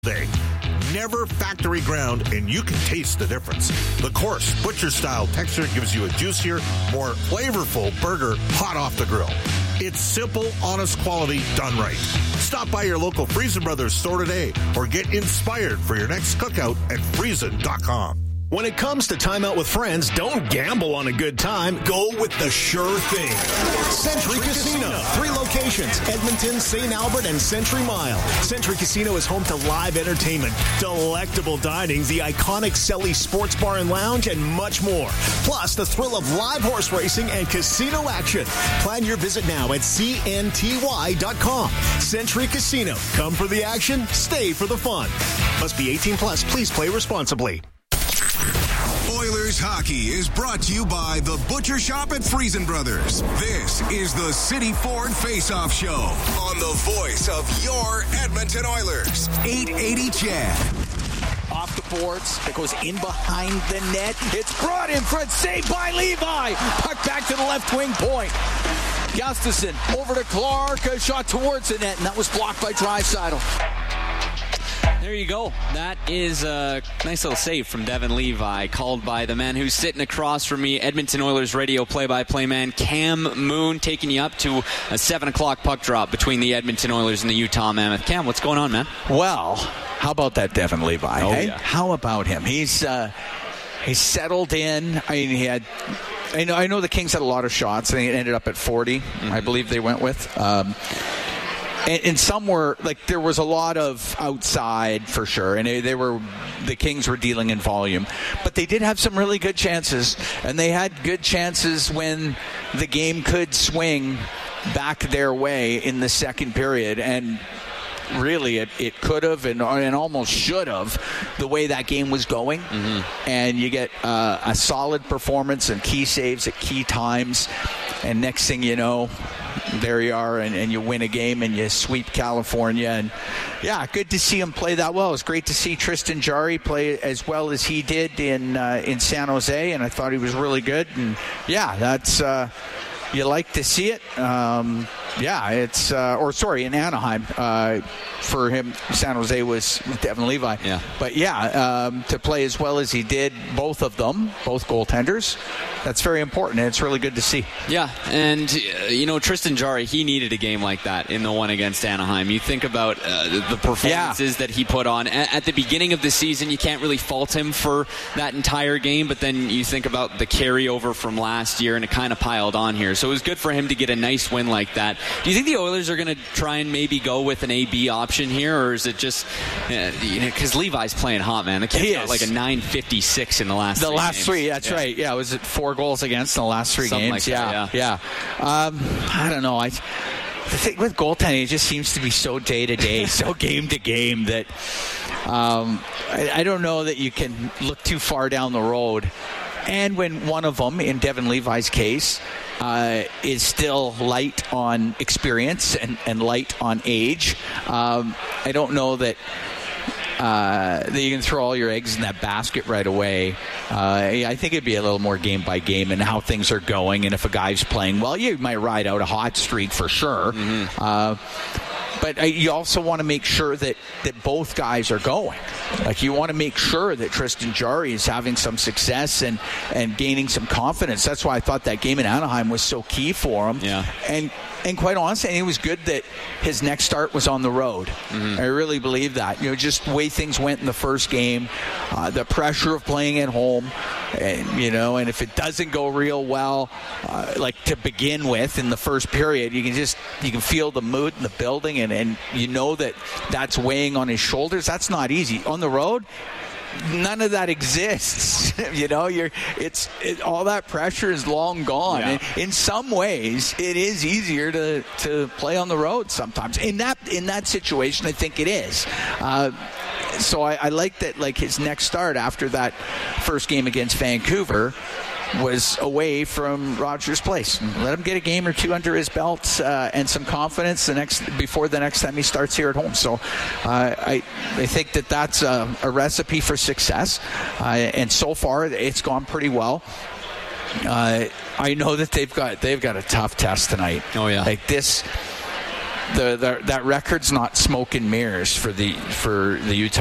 Day. Never factory ground, and you can taste the difference. The coarse, butcher-style texture gives you a juicier, more flavorful burger hot off the grill. It's simple, honest quality done right. Stop by your local Friesen Brothers store today or get inspired for your next cookout at Friesen.com. When it comes to time out with friends, don't gamble on a good time. Go with the sure thing. Century Casino. 3 locations, Edmonton, St. Albert, and Century Mile. Century Casino is home to live entertainment, delectable dining, the iconic Selly Sports Bar and Lounge, and much more. Plus, the thrill of live horse racing and casino action. Plan your visit now at CNTY.com. Century Casino. Come for the action, stay for the fun. Must be 18 plus. Please play responsibly. Oilers hockey is brought to you by the Butcher Shop at Friesen Brothers. This is the City Ford Face-Off Show on the voice of your Edmonton Oilers. 880 CHED. Off the boards. It goes in behind the net. It's brought in front. Saved by Levi. Puck back to the left wing point. Gustafsson over to Clark. A shot towards the net, and that was blocked by Draisaitl. There you go. That is a nice little save from Devin Levi, called by the man who's sitting across from me, Edmonton Oilers radio play-by-play man Cam Moon, taking you up to a 7 o'clock puck drop between the Edmonton Oilers and the Utah Mammoth. Cam, what's going on, man? Well, how about that Devin Levi? Oh, hey? Yeah. How about him? He's settled in. I mean, he had... I know the Kings had a lot of shots. They ended up at 40, I believe they went with. And some were, like, there was a lot of outside for sure, and the Kings were dealing in volume. But they did have some really good chances, and they had good chances when the game could swing back their way in the second period. And really, it could have and almost should have, the way that game was going. Mm-hmm. And you get a solid performance and key saves at key times, and next thing you know, there you are, and you win a game and you sweep California. And yeah, good to see him play that well. It was great to see Tristan Jarry play as well as he did in San Jose, and I thought he was really good. And yeah, that's you like to see it. It's in Anaheim for him. San Jose was Devin Levi. Yeah. But to play as well as he did, both goaltenders, that's very important, and it's really good to see. Yeah, and Tristan Jarry, he needed a game like that in the one against Anaheim. You think about the performances that he put on at the beginning of the season. You can't really fault him for that entire game, but then you think about the carryover from last year, and it kind of piled on here. So it was good for him to get a nice win like that. Do you think the Oilers are going to try and maybe go with an AB option here, or is it just because Levi's playing hot, man? The kid's got like a .956 in the last three. That's right. Yeah, was it 4 goals against in the last 3 Something games? Like that, yeah. I don't know. The thing with goaltending, it just seems to be so day to day, so game to game that I don't know that you can look too far down the road. And when one of them, in Devin Levi's case, is still light on experience and light on age, I don't know that you can throw all your eggs in that basket right away. I think it'd be a little more game by game and how things are going. And if a guy's playing well, you might ride out a hot streak for sure. Mm-hmm. But you also want to make sure that both guys are going. Like, you want to make sure that Tristan Jarry is having some success and gaining some confidence. That's why I thought that game in Anaheim was so key for him. Yeah. And quite honestly, it was good that his next start was on the road. Mm-hmm. I really believe that. Just the way things went in the first game, the pressure of playing at home, and if it doesn't go real well, like to begin with in the first period, you can feel the mood in the building, and you know that's weighing on his shoulders. That's not easy on the road. None of that exists. All that pressure is long gone. Yeah. In some ways, it is easier to play on the road sometimes. In that situation, I think it is. So I like that. Like, his next start after that first game against Vancouver was away from Rogers Place. Let him get a game or two under his belt and some confidence before the next time he starts here at home. So I think that's a recipe for success, and so far it's gone pretty well. I know that they've got a tough test tonight. Oh yeah, like this. that record's not smoke and mirrors for the Utah